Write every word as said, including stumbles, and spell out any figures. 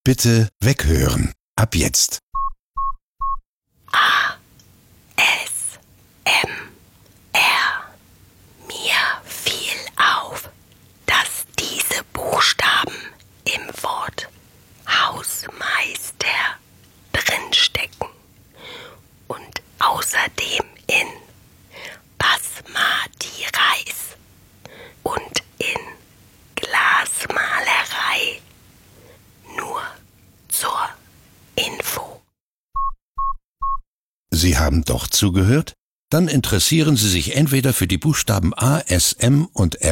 Bitte weghören. Ab jetzt. A. S. M. R. Mir fiel auf, dass diese Buchstaben im Wort Hausmeister drinstecken und außerdem in Basmati Reis und in Glasmalerei. Nur zur Info. Sie haben doch zugehört? Dann interessieren Sie sich entweder für die Buchstaben A, S, M und R